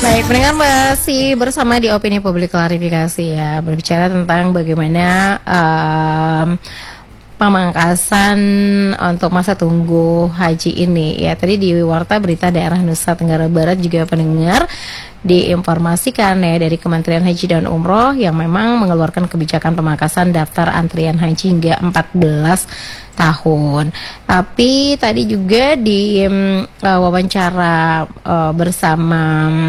Baik, pendengar masih bersama di Opini Publik Klarifikasi ya, berbicara tentang bagaimana pemangkasan untuk masa tunggu haji ini ya. Tadi di Warta Berita Daerah Nusa Tenggara Barat juga pendengar diinformasikan ya dari Kementerian Haji dan Umroh yang memang mengeluarkan kebijakan pemangkasan daftar antrian haji hingga 14 tahun. Tapi tadi juga di wawancara bersama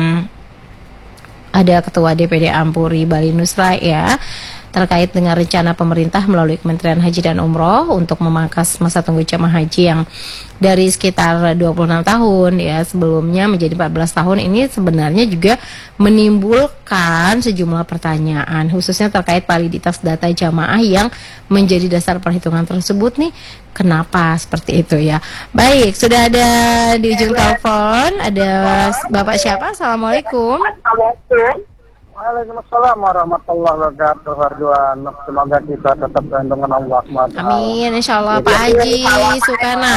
ada Ketua DPD Ampuri Bali Nusra ya, terkait dengan rencana pemerintah melalui Kementerian Haji dan Umroh untuk memangkas masa tunggu jamaah haji yang dari sekitar 26 tahun ya sebelumnya menjadi 14 tahun. Ini sebenarnya juga menimbulkan sejumlah pertanyaan khususnya terkait validitas data jamaah yang menjadi dasar perhitungan tersebut nih. Kenapa seperti itu ya? Baik, sudah ada di ujung telepon ada Bapak siapa? Assalamualaikum. Waalaikumsalam warahmatullahi wabarakatuh. Warduan, semoga kita tetap berlindungan Allah SWT. Amin, insya Allah. Pak Haji Sukana.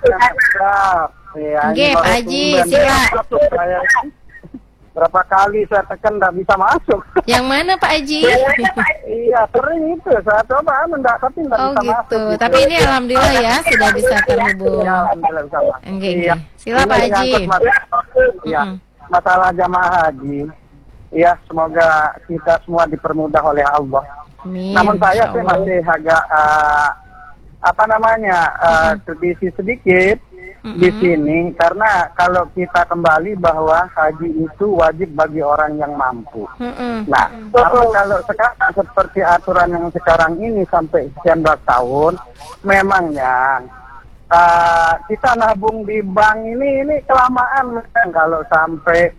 Oke, Pak Haji, sila. Berapa kali saya tekan tidak bisa masuk. Yang mana Pak Haji? Iya, sering itu. Saya coba mendak tapi tidak bisa gitu. masuk. Gitu. Tapi ini alhamdulillah ya sudah bisa terhubung. Ya, alhamdulillah bisa masuk. Oke, iya. Sila Pak Haji. Iya, masalah jamaah haji. Ya, semoga kita semua dipermudah oleh Allah. Amin, namun saya sih masih agak kritisi sedikit di sini karena kalau kita kembali bahwa haji itu wajib bagi orang yang mampu. Nah, kalau sekarang seperti aturan yang sekarang ini sampai sekian belas tahun, memangnya kita nabung di bank ini kelamaan kalau sampai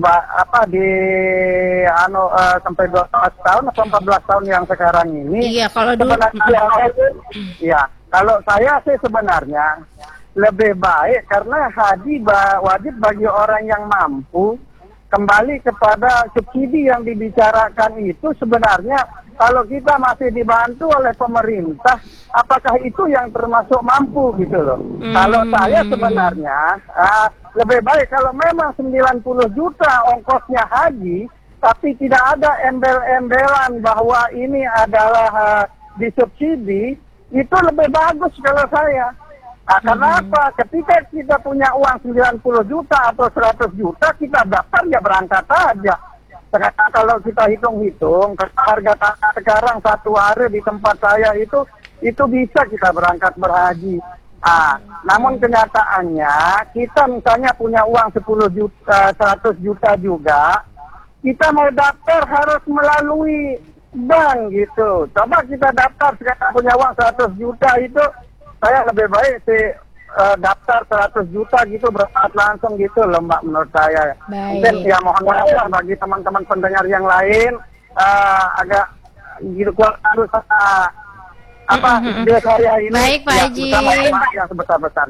sampai 12 tahun atau 14 tahun yang sekarang ini. Iya, kalau dulu ya, kalau saya sih sebenarnya lebih baik karena haji wajib bagi orang yang mampu. Kembali kepada subsidi yang dibicarakan itu sebenarnya kalau kita masih dibantu oleh pemerintah, apakah itu yang termasuk mampu gitu loh. Kalau saya sebenarnya lebih baik kalau memang 90 juta ongkosnya haji, tapi tidak ada embel-embelan bahwa ini adalah disubsidi, itu lebih bagus kalau saya. Kenapa? Ketika kita punya uang 90 juta atau 100 juta, kita daftar ya berangkat aja. Ternyata kalau kita hitung-hitung, harga tanah sekarang satu hari di tempat saya itu bisa kita berangkat berhaji. Namun kenyataannya, kita misalnya punya uang 10 juta, 100 juta juga, kita mau daftar harus melalui bank gitu. Coba kita daftar sekarang punya uang 100 juta itu, saya lebih baik sih daftar 100 juta gitu berangkat langsung gitu loh Mbak menurut saya. Baik. Mungkin ya mohon maaf bagi teman-teman pendengar yang lain agak gitu kuat harus dia saya ini. Baik Pak Haji. Yang sebesar-besar.